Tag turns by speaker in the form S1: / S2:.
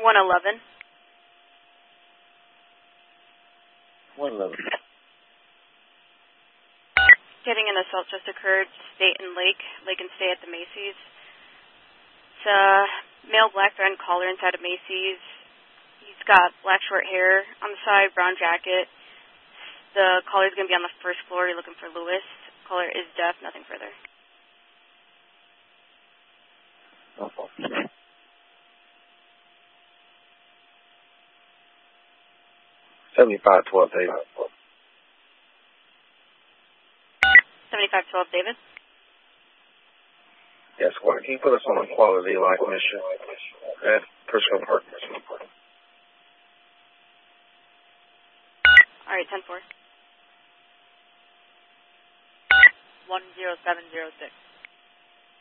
S1: 111.
S2: 111.
S1: Getting an assault just occurred, State and Lake and Stay at the Macy's. It's a male black thread collar inside of Macy's. He's got black short hair on the side, brown jacket. The caller's going to be on the first floor. You're looking for Lewis. Caller is deaf, nothing further.
S2: 7512 David.
S1: 7512 David.
S2: Yes, what? Can you put us on a quality life mission at Frisco Park?
S1: All right, 10-4.
S3: 10706.